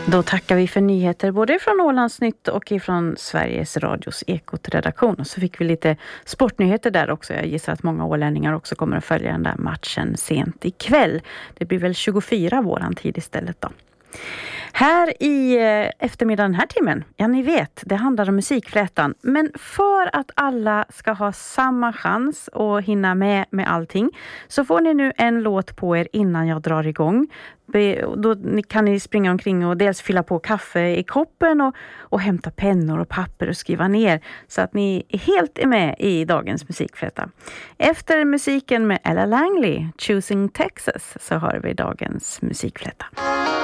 Då tackar vi för nyheter både från Ålandsnytt och från Sveriges Radios Ekot-redaktion. Och så fick vi lite sportnyheter där också. Jag gissar att många ålänningar också kommer att följa den där matchen sent ikväll. Det blir väl 24 våran tid istället då. Här i eftermiddag den här timmen, ja ni vet, det handlar om musikflätan. Men för att alla ska ha samma chans att hinna med allting så får ni nu en låt på er innan jag drar igång. Då kan ni springa omkring och dels fylla på kaffe i koppen och hämta pennor och papper och skriva ner så att ni helt är med i dagens musikfläta. Efter musiken med Ella Langley, Choosing Texas, så har vi dagens musikfläta.